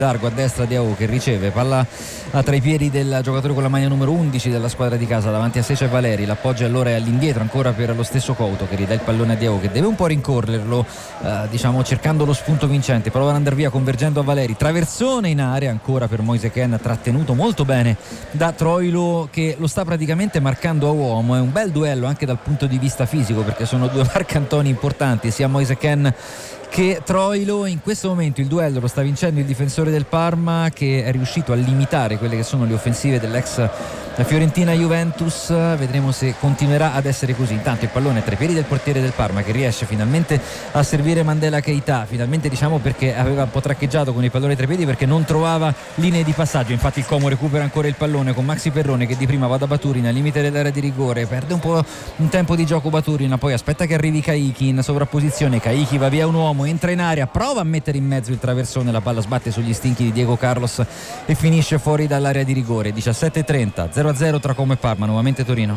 largo a destra Diao che riceve palla tra i piedi del giocatore con la maglia numero 11 della squadra di casa, davanti a sé c'è Valeri, l'appoggio allora è all'indietro ancora per lo stesso Couto che ridà il pallone a Diao che deve un po' rincorrerlo, diciamo cercando lo spunto vincente, prova ad andare via convergendo a Valeri, traversone in area ancora per Moise Kean, trattenuto molto bene da Troilo che lo sta praticamente marcando a uomo. È un bel duello anche dal punto di vista fisico perché sono due marcantoni importanti, sia Moise Kean che Troilo. In questo momento il duello lo sta vincendo il difensore del Parma che è riuscito a limitare quelle che sono le offensive dell'ex Fiorentina Juventus, vedremo se continuerà ad essere così. Intanto il pallone è tra i piedi del portiere del Parma che riesce finalmente a servire Mandela Keita, finalmente diciamo perché aveva un po' traccheggiato con il pallone tra i piedi perché non trovava linee di passaggio. Infatti il Como recupera ancora il pallone con Maxi Perrone che di prima va da Baturina al limite dell'area di rigore, perde un po' un tempo di gioco Baturina, poi aspetta che arrivi Caicchi in sovrapposizione, Caicchi va via un uomo, entra in area, prova a mettere in mezzo il traversone, la palla sbatte sugli stinchi di Diego Carlos e finisce fuori dall'area di rigore. 17:30, 0-0 tra Como e Parma, nuovamente Torino.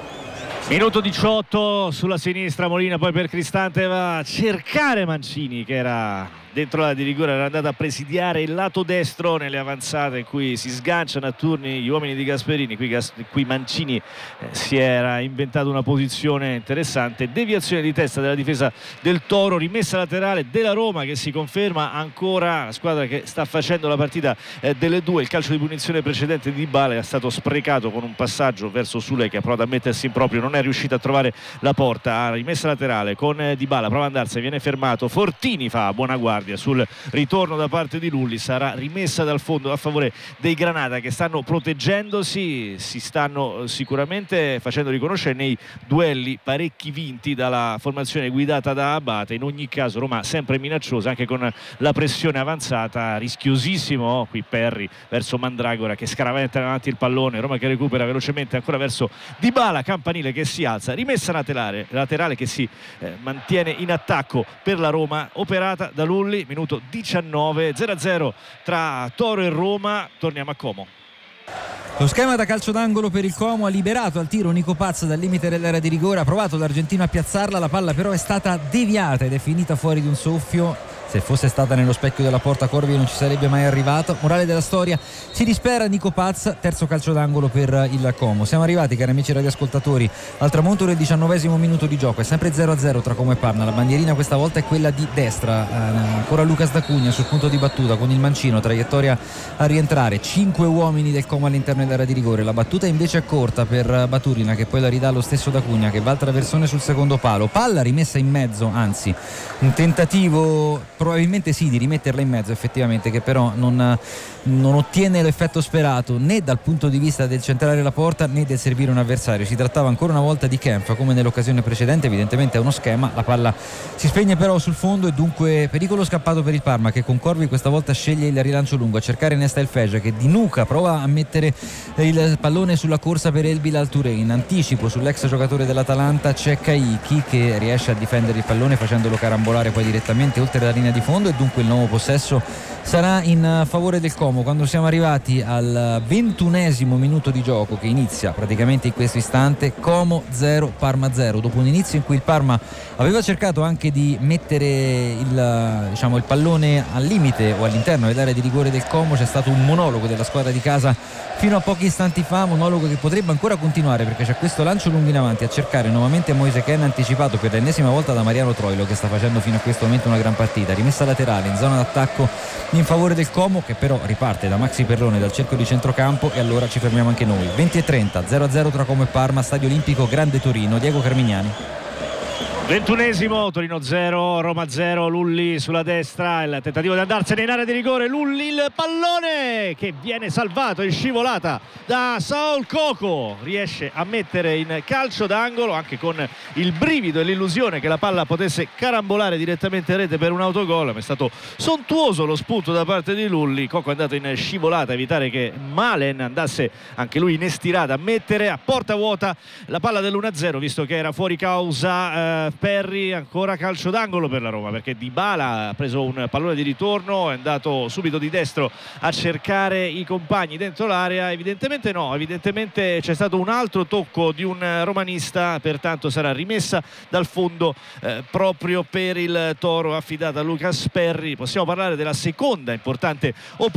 Minuto 18 sulla sinistra, Molina poi per Cristante va a cercare Mancini che era dentro l'area di rigore, era andato a presidiare il lato destro nelle avanzate in cui si sganciano a turni gli uomini di Gasperini. Qui Mancini si era inventato una posizione interessante, deviazione di testa della difesa del Toro, rimessa laterale della Roma che si conferma ancora la squadra che sta facendo la partita delle due. Il calcio di punizione precedente di Dybala è stato sprecato con un passaggio verso Sule che ha provato a mettersi in proprio, non è riuscito a trovare la porta, rimessa laterale con Dybala, prova ad andarsene, viene fermato, Fortini fa buona guardia sul ritorno da parte di Lulli, sarà rimessa dal fondo a favore dei Granata che stanno proteggendosi, si stanno sicuramente facendo riconoscere nei duelli parecchi vinti dalla formazione guidata da Abate. In ogni caso Roma sempre minacciosa anche con la pressione avanzata, rischiosissimo qui Perri verso Mandragora che scaraventa avanti il pallone, Roma che recupera velocemente ancora verso Dybala, Campanile che si alza, rimessa laterale che si mantiene in attacco per la Roma operata da Lulli. Minuto 19, 0-0 tra Toro e Roma. Torniamo a Como. Lo schema da calcio d'angolo per il Como, ha liberato al tiro Nico Paz dal limite dell'area di rigore, ha provato l'argentino a piazzarla, la palla però è stata deviata ed è finita fuori di un soffio. Se fosse stata nello specchio della porta Corvi non ci sarebbe mai arrivato. Morale della storia, si dispera Nico Paz, terzo calcio d'angolo per il Como. Siamo arrivati, cari amici radioascoltatori, al tramonto del 19° minuto di gioco, è sempre 0-0 tra Como e Parma. La bandierina questa volta è quella di destra, ancora Lucas D'Acugna sul punto di battuta con il mancino, traiettoria a rientrare, 5 uomini del Como all'interno dell'area di rigore. La battuta invece è corta per Baturina che poi la ridà lo stesso D'Acugna che va al traversone sul secondo palo, palla rimessa in mezzo, anzi un tentativo probabilmente sì di rimetterla in mezzo effettivamente, che però non ottiene l'effetto sperato né dal punto di vista del centrare la porta né del servire un avversario. Si trattava ancora una volta di Kempf come nell'occasione precedente, evidentemente è uno schema, la palla si spegne però sul fondo e dunque pericolo scappato per il Parma che con Corvi questa volta sceglie il rilancio lungo, a cercare Nesta El Fejah che di nuca prova a mettere il pallone sulla corsa per Elbil Alturei, in anticipo sull'ex giocatore dell'Atalanta c'è Caicchi che riesce a difendere il pallone facendolo carambolare poi direttamente oltre la linea di fondo e dunque il nuovo possesso sarà in favore del Como quando siamo arrivati al 21° minuto di gioco che inizia praticamente in questo istante. Como 0 Parma 0, dopo un inizio in cui il Parma aveva cercato anche di mettere il pallone al limite o all'interno dell'area di rigore del Como. C'è stato un monologo della squadra di casa fino a pochi istanti fa, monologo che potrebbe ancora continuare perché c'è questo lancio lungo in avanti a cercare nuovamente Moise Kean, anticipato per l'ennesima volta da Mariano Troilo che sta facendo fino a questo momento una gran partita. Rimessa laterale in zona d'attacco in favore del Como che però riparte da Maxi Perrone dal cerchio di centrocampo e allora ci fermiamo anche noi. 20:30, 0-0 tra Como e Parma, Stadio Olimpico Grande Torino. Diego Carmignani. 21°, Torino 0, Roma 0, Lulli sulla destra, il tentativo di andarsene in area di rigore, Lulli, il pallone che viene salvato in scivolata da Saul Coco, riesce a mettere in calcio d'angolo anche con il brivido e l'illusione che la palla potesse carambolare direttamente in rete per un autogol, ma è stato sontuoso lo spunto da parte di Lulli. Coco è andato in scivolata a evitare che Malen andasse anche lui in estirata a mettere a porta vuota la palla dell'1-0 visto che era fuori causa Perri. Ancora calcio d'angolo per la Roma perché Dybala ha preso un pallone di ritorno, è andato subito di destro a cercare i compagni dentro l'area, evidentemente c'è stato un altro tocco di un romanista, pertanto sarà rimessa dal fondo proprio per il Toro affidata a Lucas Perri. Possiamo parlare della seconda importante operazione